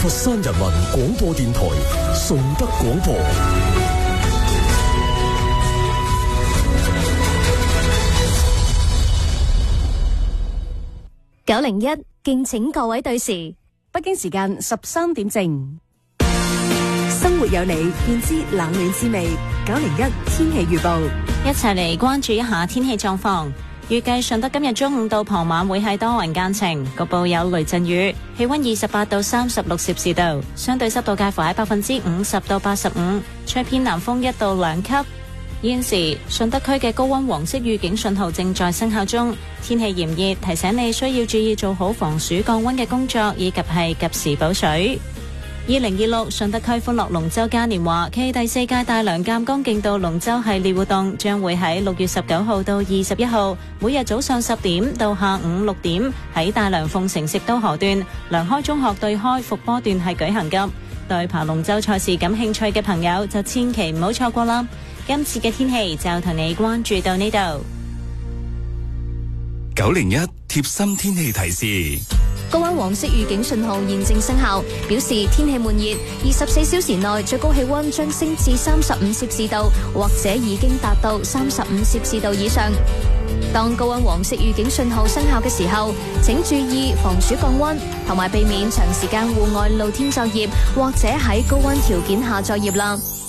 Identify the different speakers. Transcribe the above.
Speaker 1: 山人民廣播電台順德廣播。
Speaker 2: 901，敬請各位對時。北京時間13點正。生活有你，便知冷暖滋味。901天氣預報，
Speaker 3: 一齊嚟關注一下天氣狀況。預計順德今日中午到傍晚會係多雲間晴，局部有雷陣雨，氣溫28到36攝氏度，相對濕度介乎喺50%到85%，吹偏南風1到2級。現時順德區嘅高溫黃色預警信號正在生效中，天氣炎熱，提醒你需要注意做好防暑降溫嘅工作，以及係及時補水。2026順德區歡樂龍舟嘉年華暨第4屆大良鑑江競渡龍舟系列活動將會喺6月19號到21號，每日早上10點到下午6點喺大良鳳城食都河段、良開中學對開復波段係舉行㗎。對爬龍舟賽事感興趣嘅朋友就千祈唔好錯過啦！今次嘅天氣就同你關注到呢度。
Speaker 4: 901貼心天氣提示。
Speaker 2: 高溫黃色預警信號現正生效，表示天氣悶熱，24小時內最高氣溫將升至35攝氏度，或者已經達到35攝氏度以上。當高溫黃色預警信號生效嘅時候，請注意防暑降溫，同埋避免長時間戶外露天作業或者喺高溫條件下作業啦。